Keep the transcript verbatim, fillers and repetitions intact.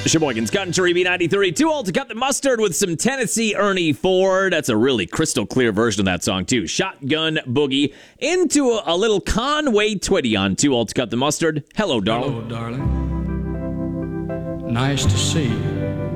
Sheboygan's Country B ninety-three, too old to cut the mustard with some Tennessee Ernie Ford. That's a really crystal clear version of that song, too. Shotgun Boogie into a, a little Conway Twitty on Too Old to Cut the Mustard. Hello, darling. Hello, darling. Nice to see you.